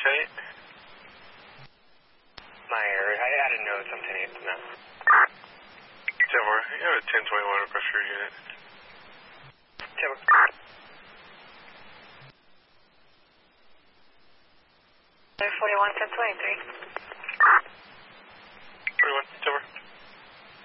1028? Meyer, I added notes on 10-8 now. 10-4, you have a 1021 across your unit. 10-4. 41, 1023.